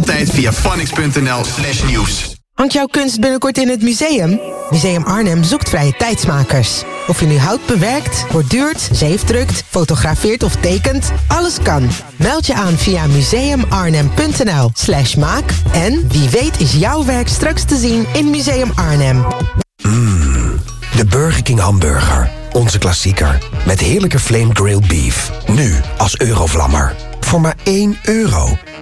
altijd via phonics.nl/nieuws. Hangt jouw kunst binnenkort in het museum? Museum Arnhem zoekt vrije tijdsmakers. Of je nu hout bewerkt, borduurt, zeefdrukt, fotografeert of tekent, alles kan. Meld je aan via museumarnhem.nl/maak. En wie weet is jouw werk straks te zien in Museum Arnhem. De Burger King hamburger. Onze klassieker. Met heerlijke flame grilled beef. Nu als Eurovlammer. Voor maar €1.